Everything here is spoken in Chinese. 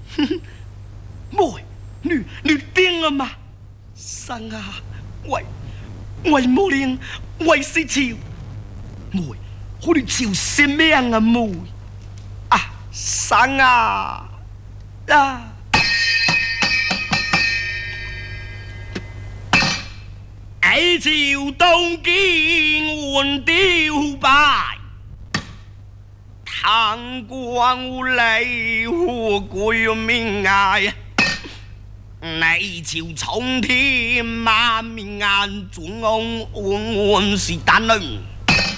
妹，你定了吗？生啊，我无能，我是笑。妹，我你笑什么样啊妹？啊，生啊啊！爱朝东京换雕拜。唐光来何归命爱？内朝冲天马面眼，中翁安安是单人。